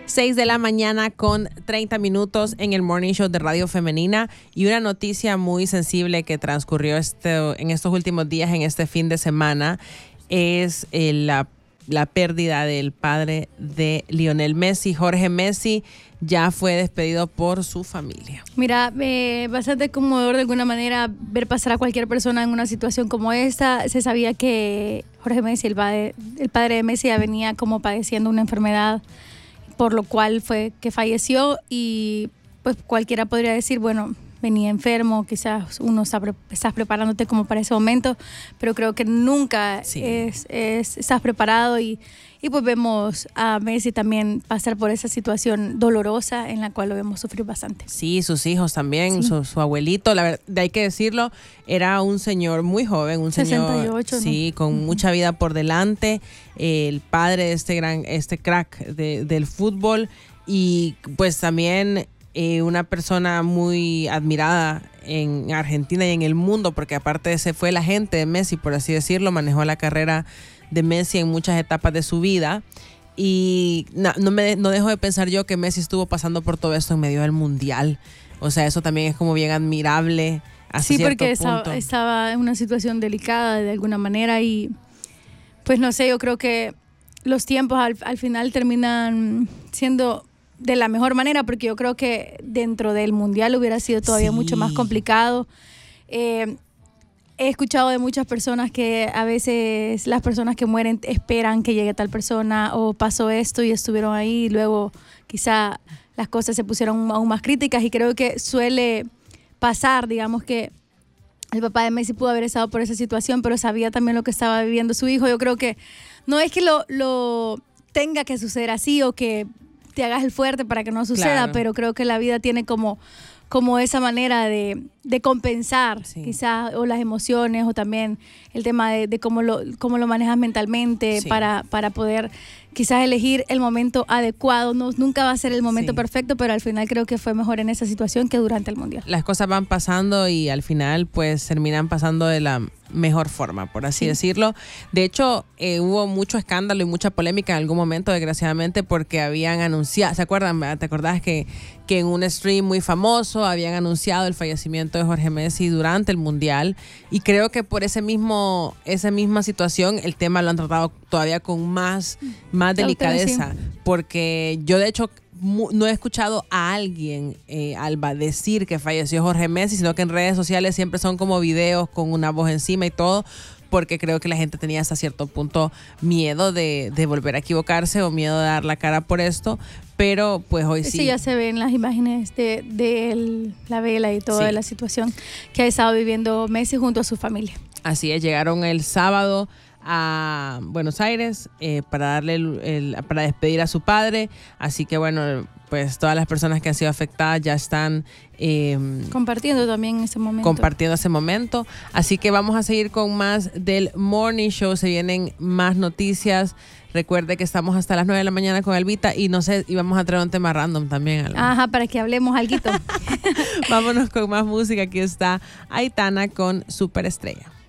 6 de la mañana con 30 minutos en el Morning Show de Radio Femenina, y una noticia muy sensible que transcurrió en estos últimos días, en este fin de semana, es la pérdida del padre de Lionel Messi. Jorge Messi ya fue despedido por su familia. Mira, bastante conmovedor de alguna manera ver pasar a cualquier persona en una situación como esta. Se sabía que Jorge Messi, el padre de Messi, ya venía como padeciendo una enfermedad, por lo cual fue que falleció, y pues cualquiera podría decir, bueno, venía enfermo, quizás uno estás preparándote como para ese momento, pero creo que nunca estás preparado, y pues vemos a Messi también pasar por esa situación dolorosa en la cual lo vemos sufrir bastante. Sí, sus hijos también, sí. Su abuelito, la verdad, hay que decirlo, era un señor muy joven, un 68, señor, sí, con mucha vida por delante, el padre de este crack del fútbol, y pues también una persona muy admirada en Argentina y en el mundo, porque aparte se fue el agente de Messi, por así decirlo, manejó la carrera de Messi en muchas etapas de su vida, y no dejo de pensar yo que Messi estuvo pasando por todo esto en medio del mundial. O sea, eso también es como bien admirable. Sí, porque estaba en una situación delicada de alguna manera, y pues no sé, yo creo que los tiempos al final terminan siendo de la mejor manera, porque yo creo que dentro del mundial hubiera sido todavía mucho más complicado. He escuchado de muchas personas que a veces las personas que mueren esperan que llegue tal persona, o pasó esto y estuvieron ahí, y luego quizá las cosas se pusieron aún más críticas, y creo que suele pasar, digamos que el papá de Messi pudo haber estado por esa situación, pero sabía también lo que estaba viviendo su hijo. Yo creo que no es que lo tenga que suceder así, o que te hagas el fuerte para que no suceda, claro, pero creo que la vida tiene como esa manera de compensar, sí, quizás, o las emociones, o también el tema de cómo lo manejas mentalmente, sí, para poder quizás elegir el momento adecuado. Nunca va a ser el momento, sí, perfecto, pero al final creo que fue mejor en esa situación que durante el mundial. Las cosas van pasando y al final pues terminan pasando de la mejor forma, por así, sí, decirlo. De hecho, hubo mucho escándalo y mucha polémica en algún momento, desgraciadamente, porque habían anunciado, ¿se acuerdan? ¿Te acordás que en un stream muy famoso habían anunciado el fallecimiento de Jorge Messi durante el mundial? Y creo que por esa misma situación el tema lo han tratado todavía con más delicadeza, sí, porque yo de hecho no he escuchado a alguien, Alba, decir que falleció Jorge Messi, sino que en redes sociales siempre son como videos con una voz encima y todo, porque creo que la gente tenía hasta cierto punto miedo de volver a equivocarse, o miedo de dar la cara por esto, pero pues hoy sí. Sí, ya se ven las imágenes de la vela y toda, sí, la situación que ha estado viviendo Messi junto a su familia. Así es, llegaron el sábado a Buenos Aires para despedir a su padre, así que bueno, pues todas las personas que han sido afectadas ya están compartiendo también ese momento. Así que vamos a seguir con más del Morning Show. Se vienen más noticias. Recuerde que estamos hasta las 9 de la mañana con Albita, y y vamos a traer un tema random también, Alba. Ajá, para que hablemos alguito. Vámonos con más música. Aquí está Aitana con Superestrella.